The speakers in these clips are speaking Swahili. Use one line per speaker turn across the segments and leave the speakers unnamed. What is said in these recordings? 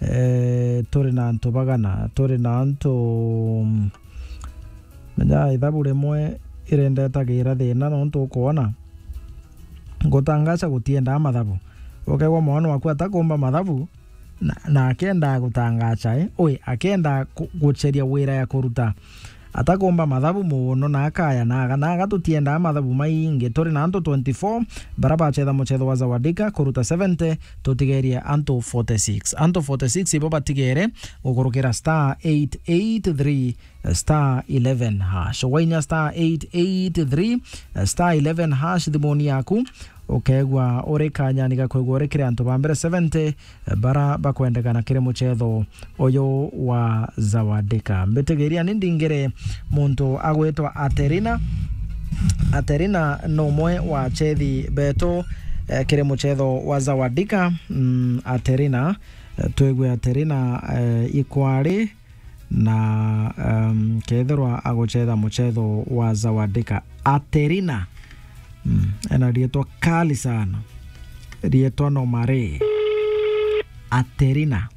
turi na antu bagana turi na antu menya ithabu rimwe irendetagira thina no ntukuona gutangaca gutienda mathabu ukegwa mwana waku atakumba mathabu na akenda gutangaca akenda guceria wira ya kuruta atakumba mathabu muno na akaya na agatutienda mathabu maingi turi na antu 24 baraba chetha muchetho wa Zawadika kuruta 70 tutigerie antu 46 ibo batigere gukurukira star 883 star 11 hash wainya star 883 star 11 hash thimuni yaku ukegwa urikanya nigakwegwa urikire antu bambere 70 bara bakwendekana kire muchetho uyu wa Zawadika mbitegeria nindingire muntu agwetwa Aterina no mwe wa chethi beto kire muchetho wa Zawadika Aterina twegwe Aterina ikwari na ketherwa aguchetha muchetho wa Zawadika Aterina ena rietwa kali sana rietwa no mare Aterina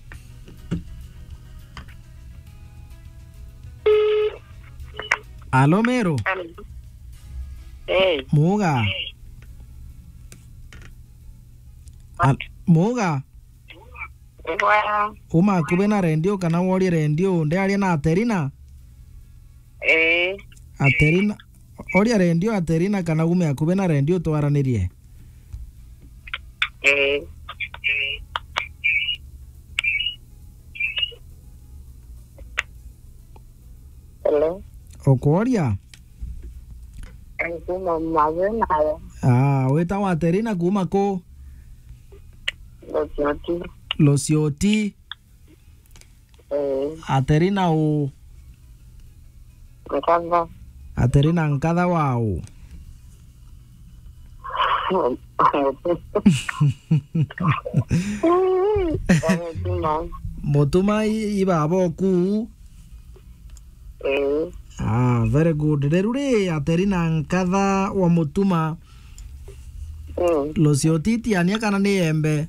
alo mero muga muga uma kubena rendio kana wori rendio ndiaria na Aterina Aterina oria rendio Aterina kana ume akubena rendio twaranirie
hello
okoria
kuma magena
weta wa Aterina kuma ko Losioti Aterina o
nkadha
Aterina nkadha wao Motuma iba boku very good derure Aterina nkadha wa motuma Losioti tiania kana ni embe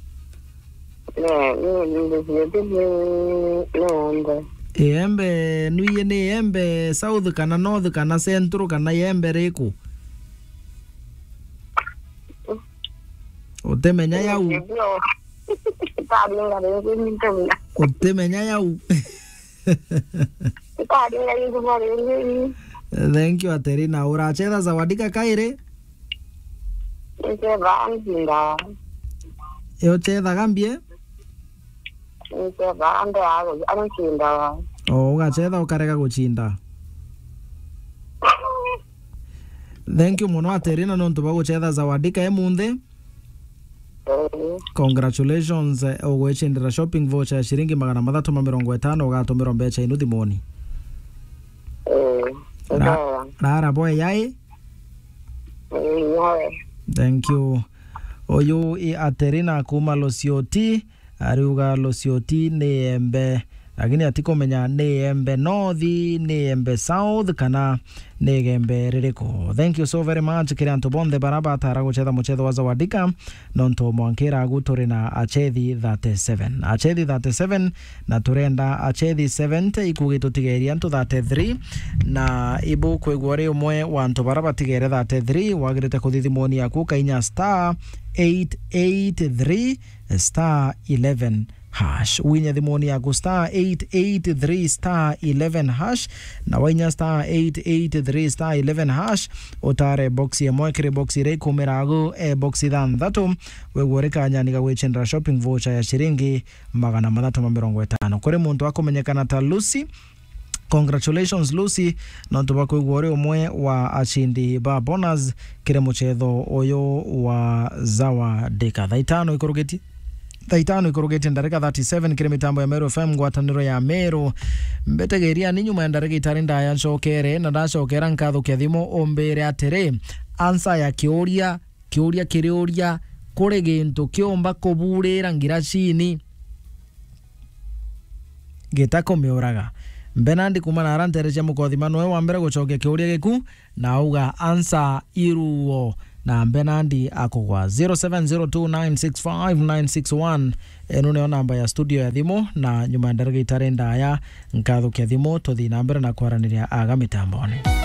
embe nuye ni embe south kana north kana central kana embe riku utemenya yau utemenya yau thank you Aterina urachetha Zawadika kaire yo chetha gambie ugachetha ukarega guchinda thank you muno Aterina nontu baguchetha Zawadika emunthe congratulations ugwicindira shopping voucher ya shiringi 350 ugatumira mbeca inu thimoni rara boy yai thank you oyu Aterina kuma Losioti ariuga Losioti ni embe lakini atikomenya ni embe north ni embe south kana ni embe ririko thank you so very much kire antu bonde baraba atara guchetha muchetho wa Zawadika nonto mwankira guturi na achethi 37 na turenda achethi 70 ikugitutigeria antu 33 na ibu kwegwore umwe wa antu baraba tigere 33 wagirite kuthithimoni yaku kainya star 883 star 11 hash winya thimoni yaku star 883 star 11 hash na wainya star 883 star 11 hash utare boxi emwe kire boxi re kumirago boxi thanthatu wegworekanya niga gwichendera shopping voucher ya shiringi 350 kuri muntu akomenyekana ta Lucy. Congratulations Lucy nontu bakwigwore umwe wa achindi ba bonus kire muchetho uyu wa Zawadika thaitano ikorogeti ndareka 37 kire mitambo ya Meru FM ngwataniro ya Meru mbetegeria ni nyuma ya ndareka itarinda ya nchokere na ndachokera nkatho kethimo ombere atere ansa ya kiuria kirioria kore gintu kiomba kuburira ngira chini getako meoraga Benandi kumana arantereje mukothi manwe wa mbere gucokia kiuria giku na uga ansa iruo na Benandi akogwa 0702965961 eno neo namba ya studio ya thimu na nyuma ndarega itarenda ya nkathukia thimu tuthi na mbere na kwaraniria aga mitamboni.